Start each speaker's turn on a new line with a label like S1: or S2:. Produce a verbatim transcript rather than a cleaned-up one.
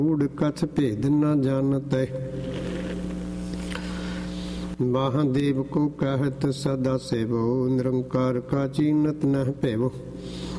S1: ਕੂੜ ਕਛ ਭੇਦ ਨ ਜਾਣਤੈ। ਮਹਾਦੇਵ ਕੋ ਕਹਿਤ ਸਦਾ ਸੇਵੋ, ਨਿਰੰਕਾਰ ਕਾ ਚੀਨਤ ਨਹਿ ਭੇਵੋ।